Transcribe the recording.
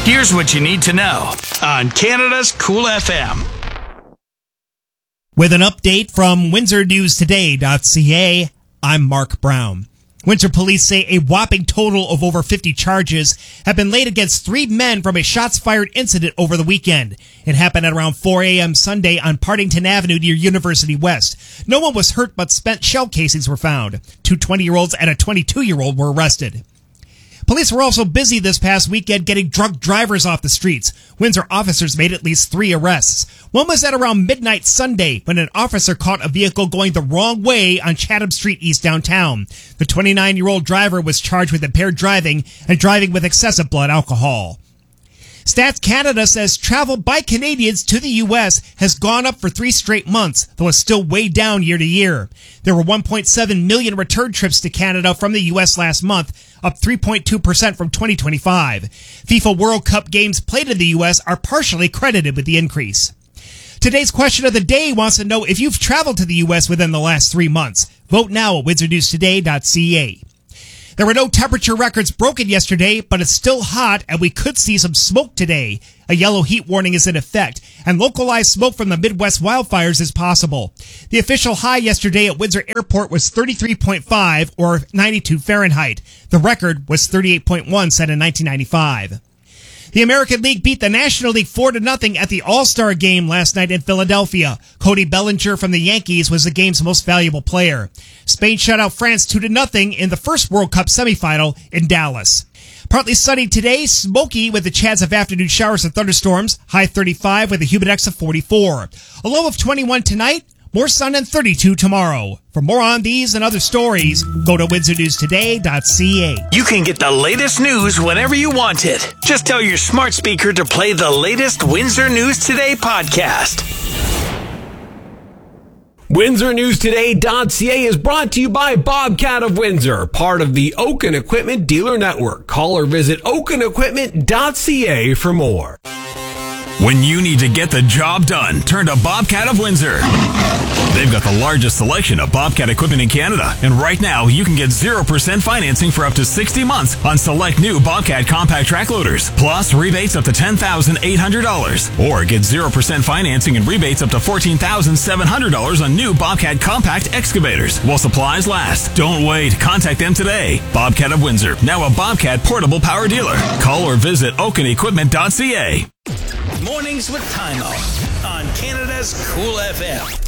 Here's what you need to know on Canada's Cool FM. With an update from WindsorNewsToday.ca, I'm Mark Brown. Windsor police say a whopping total of over 50 charges have been laid against 3 men from a shots-fired incident over the weekend. It happened at around 4 a.m. Sunday on Partington Avenue near University West. No one was hurt, but spent shell casings were found. 2 20-year-olds and a 22-year-old were arrested. Police were also busy this past weekend getting drunk drivers off the streets. Windsor officers made at least 3 arrests. One was at around midnight Sunday when an officer caught a vehicle going the wrong way on Chatham Street East downtown. The 29-year-old driver was charged with impaired driving and driving with excessive blood alcohol. Stats Canada says travel by Canadians to the U.S. has gone up for 3 straight months, though it's still way down year to year. There were 1.7 million return trips to Canada from the U.S. last month, up 3.2% from 2025. FIFA World Cup games played in the U.S. are partially credited with the increase. Today's question of the day wants to know if you've traveled to the U.S. within the last 3 months. Vote now at WindsorNewsToday.ca. There were no temperature records broken yesterday, but it's still hot and we could see some smoke today. A yellow heat warning is in effect, and localized smoke from the Midwest wildfires is possible. The official high yesterday at Windsor Airport was 33.5 or 92 Fahrenheit. The record was 38.1 set in 1995. The American League beat the National League 4-0 at the All-Star Game last night in Philadelphia. Cody Bellinger from the Yankees was the game's most valuable player. Spain shut out France 2-0 in the first World Cup semifinal in Dallas. Partly sunny today, smoky with a chance of afternoon showers and thunderstorms. High 35 with a humid index of 44. A low of 21 tonight. More sun and 32 tomorrow. For more on these and other stories, go to WindsorNewsToday.ca. You can get the latest news whenever you want it. Just tell your smart speaker to play the latest Windsor News Today podcast. WindsorNewsToday.ca is brought to you by Bobcat of Windsor, part of the Oaken Equipment Dealer Network. Call or visit OakenEquipment.ca for more. When you need to get the job done, turn to Bobcat of Windsor. They've got the largest selection of Bobcat equipment in Canada. And right now, you can get 0% financing for up to 60 months on select new Bobcat compact track loaders. Plus, rebates up to $10,800. Or get 0% financing and rebates up to $14,700 on new Bobcat compact excavators while supplies last. Don't wait. Contact them today. Bobcat of Windsor, now a Bobcat portable power dealer. Call or visit OakenEquipment.ca. Mornings with Timo on Canada's Cool FM.